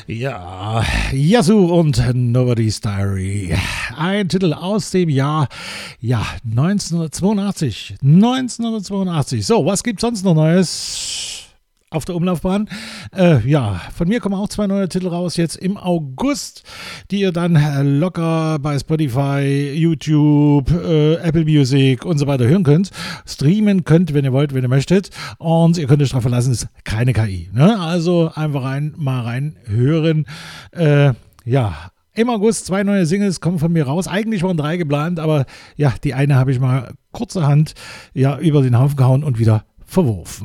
Ja, Yazoo und Nobody's Diary. Ein Titel aus dem Jahr 1982. 1982. So, was gibt's sonst noch Neues auf der Umlaufbahn? Von mir kommen auch 2 neue Titel raus jetzt im August, die ihr dann locker bei Spotify, YouTube, Apple Music und so weiter hören könnt. Streamen könnt, wenn ihr wollt, wenn ihr möchtet. Und ihr könnt euch darauf verlassen, es ist keine KI. Ne? Also einfach mal rein hören. Im August 2 neue Singles kommen von mir raus. Eigentlich waren 3 geplant, aber ja, die eine habe ich mal kurzerhand über den Haufen gehauen und wieder verworfen.